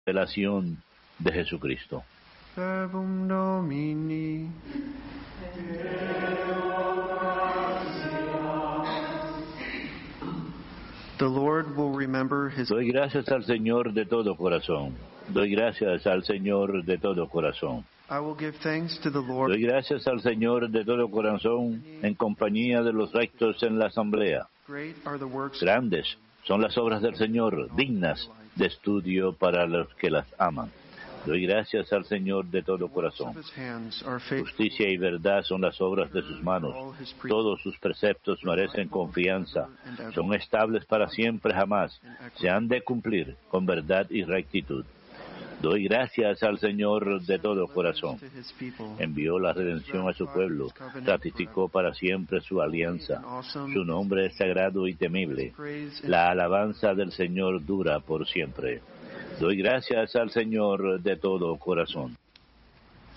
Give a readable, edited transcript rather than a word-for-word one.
revelación de Jesucristo. Verbum Domini. The Lord will remember his... Doy gracias al Señor de todo corazón. Doy gracias al Señor de todo corazón. I will give thanks to the Lord. Doy gracias al Señor de todo corazón en compañía de los rectos en la asamblea. Great are the works Grandes son las obras del Señor, dignas de estudio para los que las aman. Doy gracias al Señor de todo corazón. of his hands are faithful. Justicia y verdad son las obras de sus manos. Todos sus preceptos merecen confianza. Son estables para siempre, jamás. Se han de cumplir con verdad y rectitud. Doy gracias al Señor de todo corazón. To his people. Envió la redención a su pueblo. Ratificó para siempre su alianza. Su nombre es sagrado y temible. La alabanza del Señor dura por siempre. Doy gracias al Señor de todo corazón.